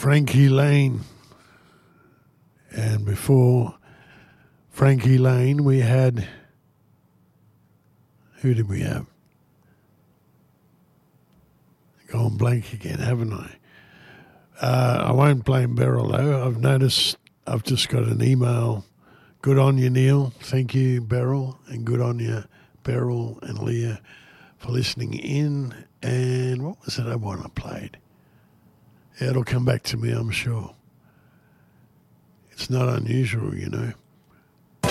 Frankie Lane. And before Frankie Lane, we had... Who did we have? Gone blank again, haven't I? I won't blame Beryl, though. I've noticed I've just got an email. Good on you, Neil. Thank you, Beryl. And good on you, Beryl and Leah, for listening in. And what was the other one I played? Yeah, it'll come back to me, I'm sure. It's not unusual, you know.